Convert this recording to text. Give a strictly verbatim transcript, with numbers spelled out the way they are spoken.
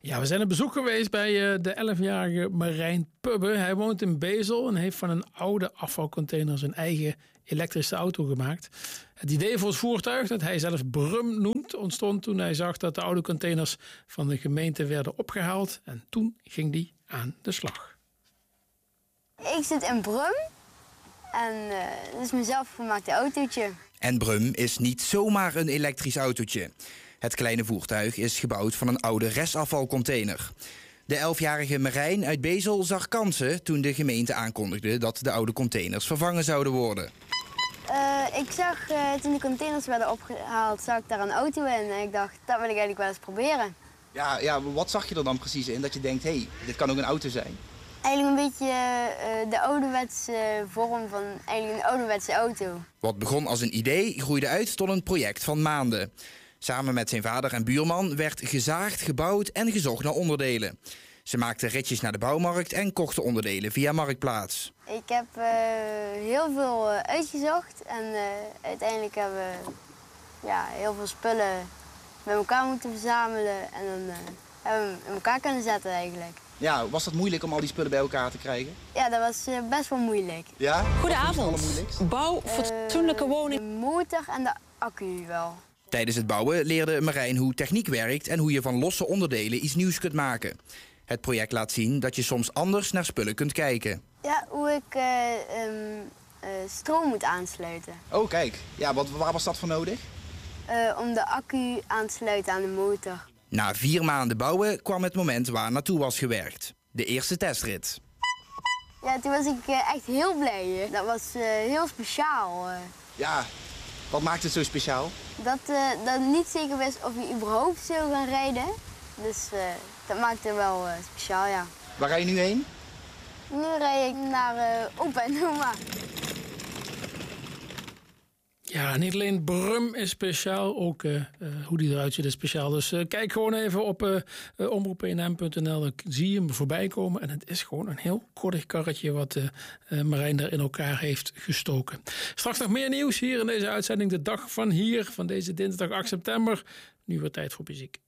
Ja, we zijn op bezoek geweest bij uh, de elfjarige Marijn Pubbe. Hij woont in Bezel en heeft van een oude afvalcontainer zijn eigen elektrische auto gemaakt. Het idee voor het voertuig, dat hij zelf Brum noemt, ontstond toen hij zag dat de oude containers van de gemeente werden opgehaald. En toen ging hij aan de slag. Ik zit in Brum en uh, dat is mijn zelfgemaakte autootje. En Brum is niet zomaar een elektrisch autootje. Het kleine voertuig is gebouwd van een oude restafvalcontainer. De elfjarige Marijn uit Bezel zag kansen toen de gemeente aankondigde dat de oude containers vervangen zouden worden. Uh, ik zag uh, toen de containers werden opgehaald, zag ik daar een auto in en ik dacht, dat wil ik eigenlijk wel eens proberen. Ja, ja, wat zag je er dan precies in dat je denkt, hé, hey, dit kan ook een auto zijn? Eigenlijk een beetje uh, de ouderwetse vorm van eigenlijk een ouderwetse auto. Wat begon als een idee groeide uit tot een project van maanden. Samen met zijn vader en buurman werd gezaagd, gebouwd en gezocht naar onderdelen. Ze maakten ritjes naar de bouwmarkt en kochten onderdelen via Marktplaats. Ik heb uh, heel veel uh, uitgezocht en uh, uiteindelijk hebben we ja, heel veel spullen bij elkaar moeten verzamelen. En dan uh, hebben we hem in elkaar kunnen zetten eigenlijk. Ja, was dat moeilijk om al die spullen bij elkaar te krijgen? Ja, dat was uh, best wel moeilijk. Ja? Goedenavond. Bouw fatsoenlijke woning. Uh, de motor en de accu wel. Tijdens het bouwen leerde Marijn hoe techniek werkt en hoe je van losse onderdelen iets nieuws kunt maken. Het project laat zien dat je soms anders naar spullen kunt kijken. Ja, hoe ik uh, um, uh, stroom moet aansluiten. Oh, kijk. Ja, wat, waar was dat voor nodig? Uh, om de accu aan te sluiten aan de motor. Na vier maanden bouwen kwam het moment waar naartoe was gewerkt. De eerste testrit. Ja, toen was ik uh, echt heel blij. Dat was uh, heel speciaal. Uh. Ja, wat maakt het zo speciaal? Dat, uh, dat niet zeker wist of je überhaupt zou gaan rijden. Dus uh, dat maakt het wel uh, speciaal, ja. Waar rij je nu heen? Nu rijd ik naar uh, opa en oma. Ja, niet alleen Brum is speciaal, ook uh, uh, hoe die eruit ziet is speciaal. Dus uh, kijk gewoon even op uh, uh, omroep n m punt n l, dan zie je hem voorbij komen. En het is gewoon een heel koddig karretje wat uh, uh, Marijn daar in elkaar heeft gestoken. Straks nog meer nieuws hier in deze uitzending. De dag van hier, van deze dinsdag acht september. Nu weer tijd voor muziek.